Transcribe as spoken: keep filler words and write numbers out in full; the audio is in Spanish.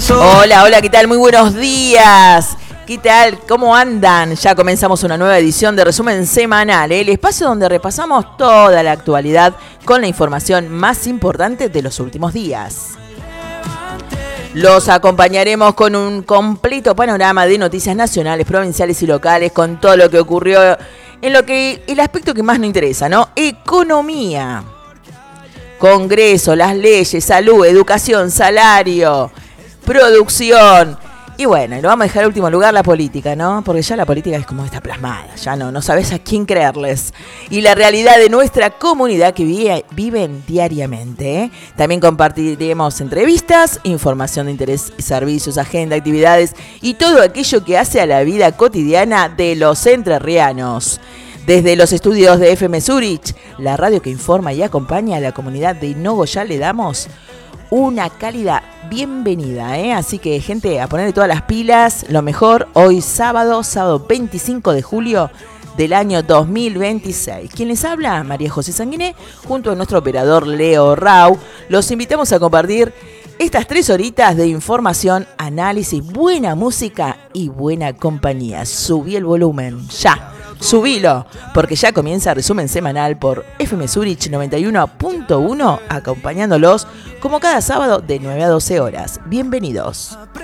Hola, hola, ¿qué tal? Muy buenos días. ¿Qué tal? ¿Cómo andan? Ya comenzamos una nueva edición de Resumen Semanal, ¿eh? El espacio donde repasamos toda la actualidad con la información más importante de los últimos días. Los acompañaremos con un completo panorama de noticias nacionales, provinciales y locales, con todo lo que ocurrió en lo que el aspecto que más nos interesa, ¿no? Economía, Congreso, las leyes, salud, educación, salario, producción. Y bueno, y lo vamos a dejar en último lugar la política, ¿no? Porque ya la política es como está plasmada, ya no, no sabes a quién creerles. Y la realidad de nuestra comunidad que vive, viven diariamente, ¿eh? También compartiremos entrevistas, información de interés, servicios, agenda, actividades y todo aquello que hace a la vida cotidiana de los entrerrianos. Desde los estudios de F M Zurich, la radio que informa y acompaña a la comunidad de Nogoyá, le damos una cálida bienvenida, ¿eh? Así que, gente, a ponerle todas las pilas, lo mejor, hoy sábado, sábado veinticinco de julio del año dos mil veintiséis. ¿Quién les habla? María José Sanguiné, junto a nuestro operador Leo Rau. Los invitamos a compartir estas tres horitas de información, análisis, buena música y buena compañía. Subí el volumen, ya. Subilo, porque ya comienza Resumen Semanal por F M Zurich noventa y uno punto uno, acompañándolos como cada sábado de nueve a doce horas. Bienvenidos.